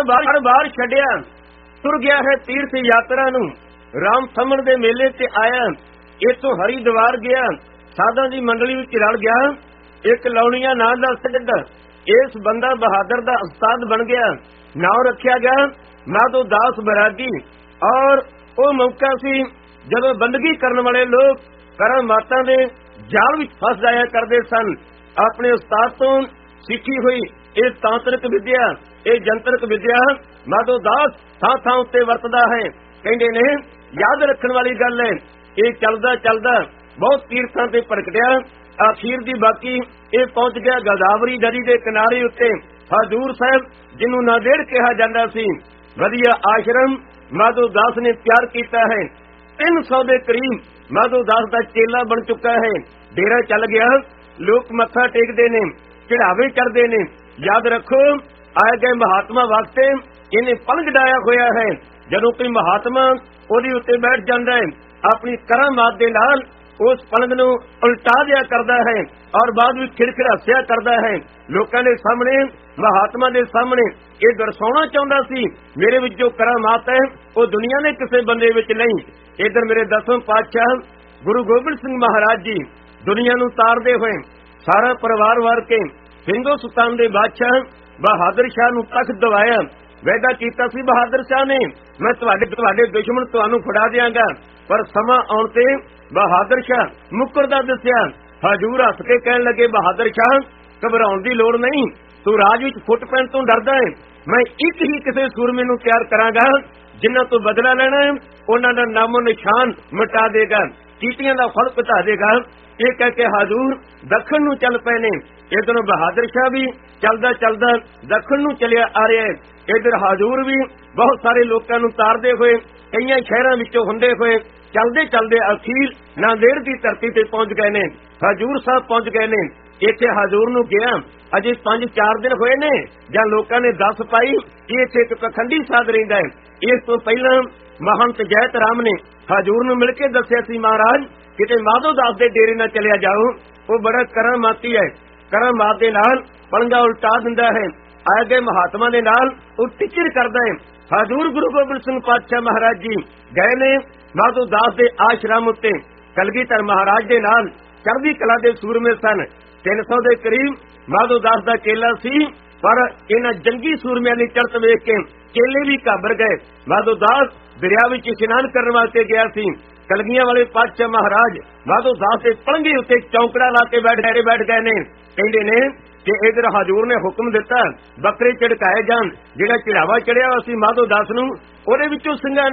बार छड्या, तुर गया है तीर्थ यात्रा नूं, राम थमन दे मेले ते आया, इथों हरिद्वार गया, साधां दी मंडली विच रल गया, एक लौणिया नां दा सिद्ध इस बंदा बहादुर दा उस्ताद बन गया, नाम रखिया गया माधो दास बैरागी। और वो मौका सी जदों बंदगी करन वाले लोग करम माता दे जाल विच फस जाया करदे सन। अपने उस्ताद तो सीखी हुई ये तांत्रिक विद्या, ये जंतरिक विद्या माधो दास थां थां उत्ते वरतदा है। कहंदे ने याद रखण वाली गल है, ये चलदा चलदा बहुत तीर्थां ते भटकया, आखिर दी बाकी ये पहुंच गया गोदावरी नदी के किनारे उत्ते हजूर साहब, जिन्हों नांदेड़ कहा जाता सी। वधिया आश्रम माधो दास ने तैयार किया है, 300 के करीब माधो दास का चेला बन चुका है। डेरा चल गया, लोग मत्था टेकते ने, चढ़ावे चढ़ते ने। याद रखो आए गए महात्मा वास्ते इन्हें पलंग डाया होया है। जदों कोई महात्मा ओहदे उत्ते बैठ जाता है, अपनी करामात दे नाल उस पलंग नूं उल्टा दिया करता है और बाद में खिड़खिड़ासिया करता है। लोगों के सामने, महात्मा के सामने ये दर्शाना चाहता सी मेरे विच जो करामात है वो दुनिया ने किसी बंदे विच नहीं। इधर मेरे 10वें पातशाह गुरु गोबिंद सिंह महाराज जी दुनिया नूं तारदे होए सारा परिवार वार के हिंदुस्तान के बादशाह बहादुर शाह नूं तख्त दवाया। वायदा कीता सी बहादुर शाह ने, मैं तुहाडे दुश्मन तुहानूं फड़ा दियांगा, पर समा आउण ते बहादुर शाह मुकरदा दस्सिया। हजूर हस के कहण लगे, बहादुर शाह घबराउण दी लोड़ नहीं, तू राज विच फुट पैण तों डरदा है। मैं एक ही किसी सूरमे नूं तैयार करांगा, जिन्हां तों बदला लेना है उन्हां दा नामो निशान मिटा देगा, कीतियां दा फल घटा देगा। ये कह के हजूर दखण नूं चल पए ने। इधरों बहादुर शाह भी चलदा चलदा दखण नूं चलिया आ रहा है। इधर हजूर भी बहुत सारे लोगों नूं तारदे हुए कई शहरां विचों हुंदे हुए चलदे चलदे अखीर नांदेड़ की धरती ते पहुंच गए ने। हजूर साहब पहुंच गए ने। इत्थे हजूर नूं गया अजे 5-4 दिन होए ने, जां लोकां ने दस पाई कि इत्थे एक पखंडी साध रहिंदा है। इस तों पहिलां महंत जैत राम ने हजूर नूं मिल के दस्सिया सी, महाराज किते माधो दास दे डेरे ना चलिया जाओ, वो बड़ा करामाती है, करामात दे नाल पलंगा उल्टा दिंदा है। आए गए महात्मा दे नाल वो टिचर करदा है। हजूर गुरु गोबिंद सिंह पातशाह महाराज जी गए ने माधो दास दे आश्रम उत्ते। कलगीधर महाराज दे नाल चढ़दी कला दे सूरमे सन, 300 के करीब माधो दास दा चेला सी, पर इन्हां जंगी सूरमियां दी चढ़त वेख के चेले भी घाबर गए। माधो दास दरिया विच इशनान करन वास्ते गया सी। कलगियां वाले पातशाह महाराज माधो दास के पलंगे उत्ते चौंकड़ा ला के बैठ गए ने। कहंदे ने कि इधर हजूर ने हुक्म दिता बकरे झड़काए जान, जिहड़ा चढ़ावा चढ़िया सी माधो दास नूं, ओहदे विचों ਸਿੰਘਾਂ